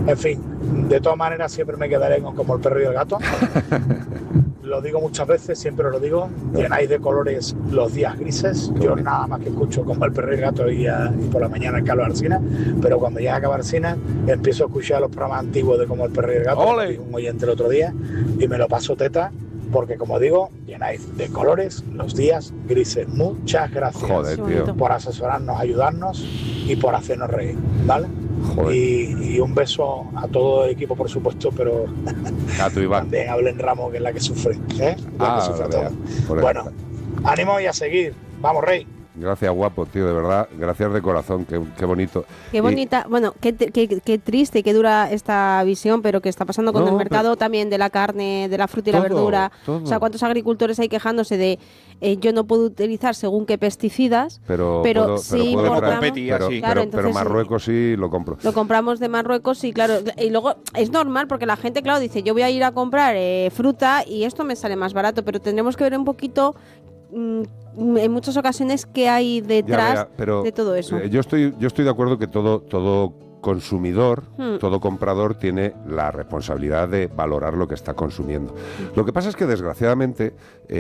En fin, de todas maneras siempre me quedaré con como el perro y el gato. Lo digo muchas veces, siempre lo digo, llenáis de colores los días grises. Yo nada más que escucho como el perro y el gato y por la mañana el Carlos Alsina, pero cuando llega a acabar Alsina empiezo a escuchar los programas antiguos de como el perro y el gato, que dijo un oyente el otro día, y me lo paso teta, porque como digo, llenáis de colores los días grises. Muchas gracias. Joder, tío. Por asesorarnos, ayudarnos y por hacernos reír, ¿vale? Y un beso a todo el equipo, por supuesto, pero a tu Iván. También a Belén Ramos, que es la que sufre, ¿eh? La que sufre todo. Bueno, ánimo y a seguir. Vamos, Rey. Gracias, guapo, tío, de verdad. Gracias de corazón, qué bonito. Qué bonita, bueno, qué triste y qué dura esta visión, pero que está pasando con el mercado también de la carne, de la fruta y la verdura. O sea, ¿cuántos agricultores hay quejándose de yo no puedo utilizar según qué pesticidas, pero sí pero Marruecos sí lo compro. Lo compramos de Marruecos, sí, claro. Y luego es normal porque la gente, claro, dice yo voy a ir a comprar fruta y esto me sale más barato, pero tendremos que ver un poquito en muchas ocasiones qué hay detrás de todo eso. Yo estoy de acuerdo que todo consumidor, todo comprador tiene la responsabilidad de valorar lo que está consumiendo. Lo que pasa es que desgraciadamente,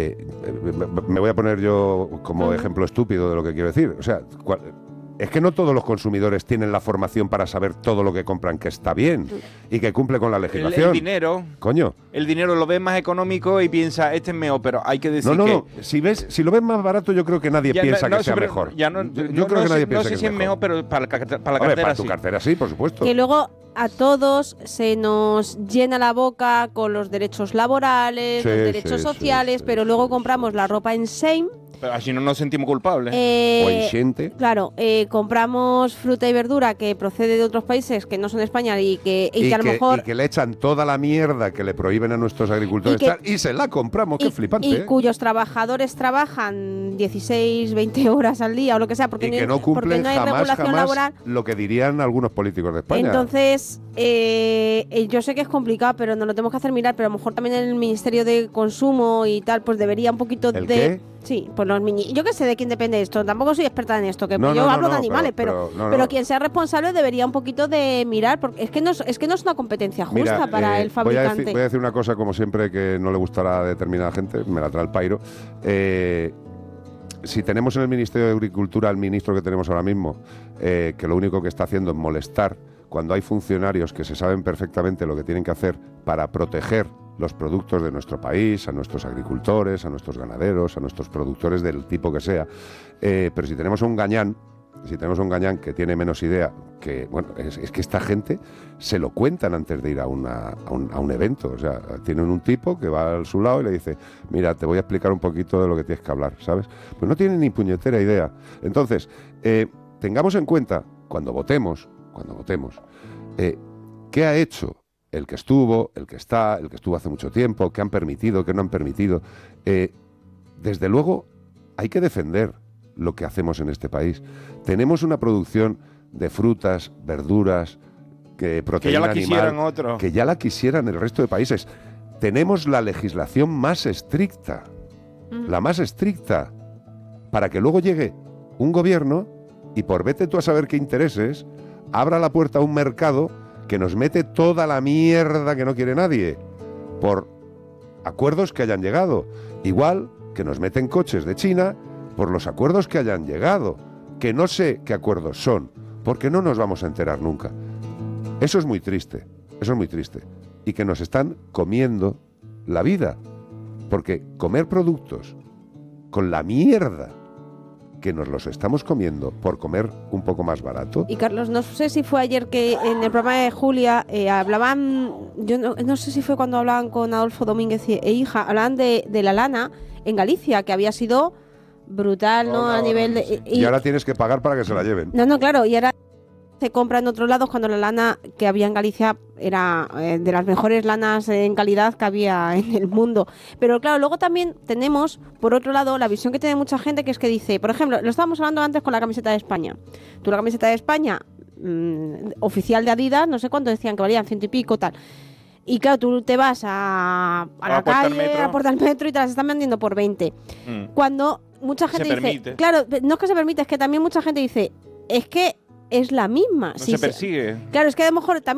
me voy a poner yo como ejemplo estúpido de lo que quiero decir, o sea, es que no todos los consumidores tienen la formación para saber todo lo que compran que está bien y que cumple con la legislación. El dinero. Coño. El dinero lo ves más económico y piensa, este es mejor, pero hay que decir No. Si lo ves más barato, yo creo que nadie piensa que sea mejor. Yo creo que nadie piensa que es mejor, pero para la cartera para tu cartera sí, por supuesto. Que luego a todos se nos llena la boca con los derechos laborales, los derechos sociales, pero luego compramos la ropa en Shein. Pero así no nos sentimos culpables. O en Xente. Claro, compramos fruta y verdura que procede de otros países que no son de España y que a lo mejor... Y que le echan toda la mierda que le prohíben a nuestros agricultores y se la compramos, qué flipante. Y cuyos trabajadores trabajan 16, 20 horas al día o lo que sea, porque no cumplen no hay regulación laboral. Lo que dirían algunos políticos de España. Entonces, yo sé que es complicado, pero nos lo tenemos que hacer mirar, pero a lo mejor también el Ministerio de Consumo y tal, pues debería un poquito ¿El qué? Sí, pues los yo que sé de quién depende esto, tampoco soy experta en esto, que yo hablo de animales, pero quien sea responsable debería un poquito de mirar, porque es que no es una competencia justa para el fabricante. Voy a decir una cosa, como siempre, que no le gustará a determinada gente, me la trae el pairo. Si tenemos en el Ministerio de Agricultura al ministro que tenemos ahora mismo, que lo único que está haciendo es molestar, cuando hay funcionarios que se saben perfectamente lo que tienen que hacer para proteger los productos de nuestro país, a nuestros agricultores, a nuestros ganaderos, a nuestros productores del tipo que sea. Pero si tenemos un gañán que tiene menos idea, que bueno, es que esta gente se lo cuentan antes de ir a un evento. O sea, tienen un tipo que va a su lado y le dice, mira, te voy a explicar un poquito de lo que tienes que hablar, ¿sabes? Pues no tienen ni puñetera idea. Entonces, tengamos en cuenta, cuando votemos, ¿qué ha hecho el que estuvo, el que está, el que estuvo hace mucho tiempo, qué han permitido, qué no han permitido? Desde luego, hay que defender lo que hacemos en este país. Tenemos una producción de frutas, verduras, proteína animal, que ya la quisieran el resto de países. Tenemos la legislación más estricta, la más estricta, para que luego llegue un gobierno y por vete tú a saber qué intereses, abra la puerta a un mercado que nos mete toda la mierda que no quiere nadie, por acuerdos que hayan llegado. Igual que nos meten coches de China por los acuerdos que hayan llegado, que no sé qué acuerdos son, porque no nos vamos a enterar nunca. Eso es muy triste, y que nos están comiendo la vida, porque comer productos con la mierda que nos los estamos comiendo por comer un poco más barato. Y Carlos, no sé si fue ayer que en el programa de Julia hablaban, yo no sé si fue cuando hablaban con Adolfo Domínguez e hija, hablaban de la lana en Galicia, que había sido brutal, ¿no? A nivel de... Y ahora tienes que pagar para que se la lleven. No, claro, y ahora se compra en otros lados cuando la lana que había en Galicia era de las mejores lanas en calidad que había en el mundo. Pero claro, luego también tenemos, por otro lado, la visión que tiene mucha gente, que es que dice, por ejemplo, lo estábamos hablando antes con la camiseta de España. Tú la camiseta de España, oficial de Adidas, no sé cuánto decían que valían, 100 y pico, tal. Y claro, tú te vas a la calle, a Puerta del Metro y te las están vendiendo por 20. Cuando mucha gente dice... Claro, no es que se permite, es que también mucha gente dice, es que es la misma. No se persigue. Claro, es que a lo mejor también